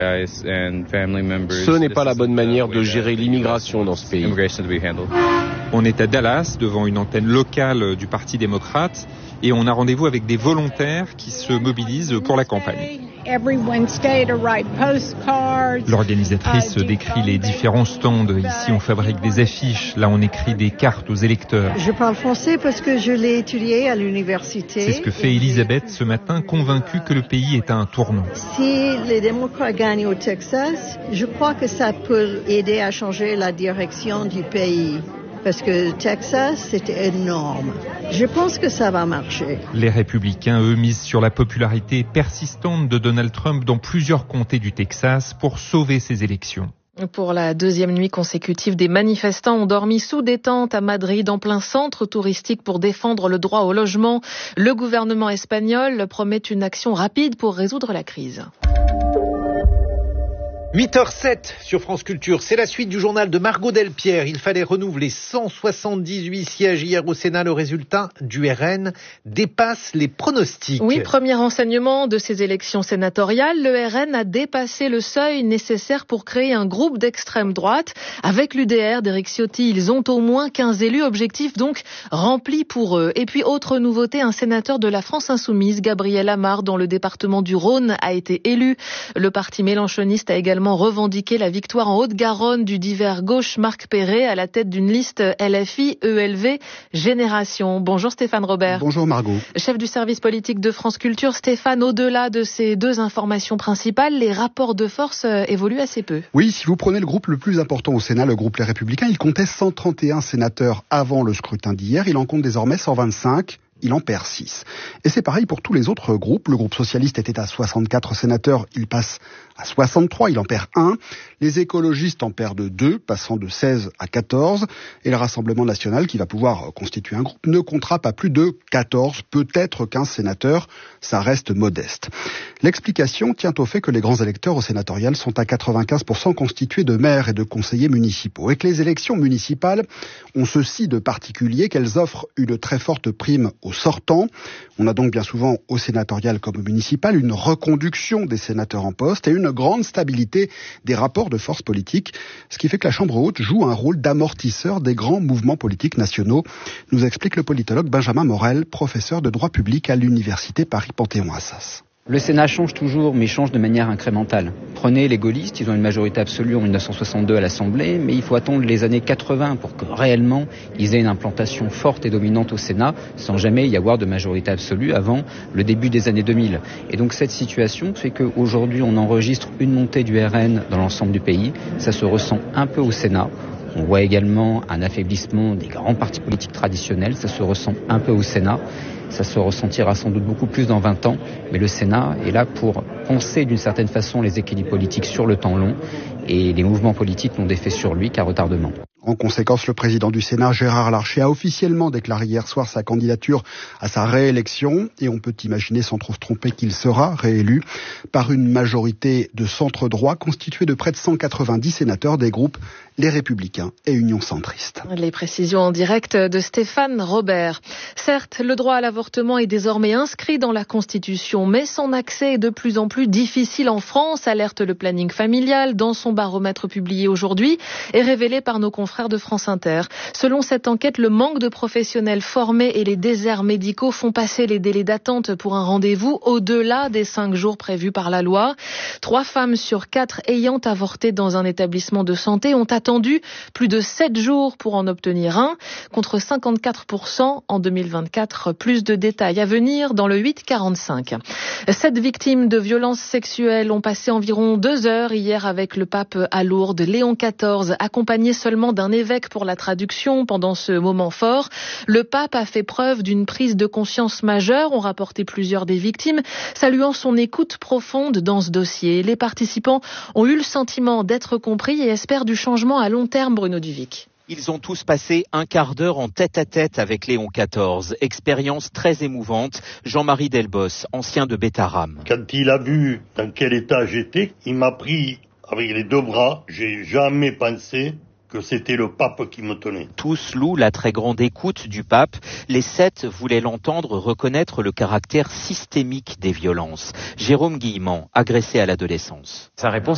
Ce n'est pas la bonne manière de gérer l'immigration dans ce pays. On est à Dallas, devant une antenne locale du Parti démocrate, et on a rendez-vous avec des volontaires qui se mobilisent pour la campagne. L'organisatrice décrit les différents stands. Ici, on fabrique des affiches. Là, on écrit des cartes aux électeurs. Je parle français parce que je l'ai étudié à l'université. C'est ce que fait Elisabeth ce matin, convaincue que le pays est à un tournant. Si les démocrates gagnent au Texas, je crois que ça peut aider à changer la direction du pays. Parce que Texas, c'était énorme. Je pense que ça va marcher. Les républicains, eux, misent sur la popularité persistante de Donald Trump dans plusieurs comtés du Texas pour sauver ses élections. Pour la deuxième nuit consécutive, des manifestants ont dormi sous des tentes à Madrid, en plein centre touristique, pour défendre le droit au logement. Le gouvernement espagnol promet une action rapide pour résoudre la crise. 8h07 sur France Culture, c'est la suite du journal de Margot Delpierre. Il fallait renouveler 178 sièges hier au Sénat. Le résultat du RN dépasse les pronostics. Oui, premier enseignement de ces élections sénatoriales, le RN a dépassé le seuil nécessaire pour créer un groupe d'extrême droite. Avec l'UDR d'Éric Ciotti, ils ont au moins 15 élus, objectif donc rempli pour eux. Et puis autre nouveauté, un sénateur de la France Insoumise, Gabriel Amar, dans le département du Rhône, a été élu. Le parti mélenchoniste a également revendiqué la victoire en Haute-Garonne du divers gauche Marc Perret à la tête d'une liste LFI ELV Génération. Bonjour Stéphane Robert. Bonjour Margot. Chef du service politique de France Culture. Stéphane, au-delà de ces deux informations principales, les rapports de force évoluent assez peu. Oui, si vous prenez le groupe le plus important au Sénat, le groupe Les Républicains, il comptait 131 sénateurs avant le scrutin d'hier. Il en compte désormais 125. Il en perd 6. Et c'est pareil pour tous les autres groupes. Le groupe socialiste était à 64 sénateurs, il passe à 63, il en perd 1. Les écologistes en perdent 2, passant de 16 à 14. Et le Rassemblement national, qui va pouvoir constituer un groupe, ne comptera pas plus de 14, peut-être 15 sénateurs. Ça reste modeste. L'explication tient au fait que les grands électeurs au sénatorial sont à 95% constitués de maires et de conseillers municipaux. Et que les élections municipales ont ceci de particulier qu'elles offrent une très forte prime aux sortants. On a donc bien souvent au sénatorial comme au municipal une reconduction des sénateurs en poste et une grande stabilité des rapports de force politique, ce qui fait que la Chambre haute joue un rôle d'amortisseur des grands mouvements politiques nationaux, nous explique le politologue Benjamin Morel, professeur de droit public à l'université Paris-Panthéon-Assas. Le Sénat change toujours, mais change de manière incrémentale. Prenez les gaullistes, ils ont une majorité absolue en 1962 à l'Assemblée, mais il faut attendre les années 80 pour que réellement ils aient une implantation forte et dominante au Sénat, sans jamais y avoir de majorité absolue avant le début des années 2000. Et donc cette situation fait qu'aujourd'hui on enregistre une montée du RN dans l'ensemble du pays. Ça se ressent un peu au Sénat. On voit également un affaiblissement des grands partis politiques traditionnels. Ça se ressent un peu au Sénat. Ça se ressentira sans doute beaucoup plus dans 20 ans, mais le Sénat est là pour penser d'une certaine façon les équilibres politiques sur le temps long, et les mouvements politiques n'ont d'effet sur lui qu'à retardement. En conséquence, le président du Sénat, Gérard Larcher, a officiellement déclaré hier soir sa candidature à sa réélection, et on peut imaginer sans trop se tromper qu'il sera réélu par une majorité de centre-droit constituée de près de 190 sénateurs des groupes Les Républicains et Union centriste. Les précisions en direct de Stéphane Robert. Certes, le droit à l'avortement est désormais inscrit dans la Constitution, mais son accès est de plus en plus difficile en France, alerte le planning familial dans son baromètre publié aujourd'hui et révélé par nos confrères de France Inter. Selon cette enquête, le manque de professionnels formés et les déserts médicaux font passer les délais d'attente pour un rendez-vous au-delà des 5 jours prévus par la loi. 3 femmes sur 4 ayant avorté dans un établissement de santé ont attendu plus de 7 jours pour en obtenir un, contre 54% en 2024. Plus de détails à venir dans le 8-45. 7 victimes de violences sexuelles ont passé environ 2 heures hier avec le pape à Lourdes, Léon XIV, accompagné seulement d'un évêque pour la traduction pendant ce moment fort. Le pape a fait preuve d'une prise de conscience majeure, ont rapporté plusieurs des victimes, saluant son écoute profonde dans ce dossier. Les participants ont eu le sentiment d'être compris et espèrent du changement à long terme, Bruno Duvic. Ils ont tous passé un quart d'heure en tête-à-tête avec Léon XIV. Expérience très émouvante. Jean-Marie Delbos, ancien de Bétaram. Quand il a vu dans quel état j'étais, il m'a pris avec les 2 bras. J'ai jamais pensé que c'était le pape qui me tenait. Tous louent la très grande écoute du pape. Les 7 voulaient l'entendre reconnaître le caractère systémique des violences. Jérôme Guillemant, agressé à l'adolescence. Sa réponse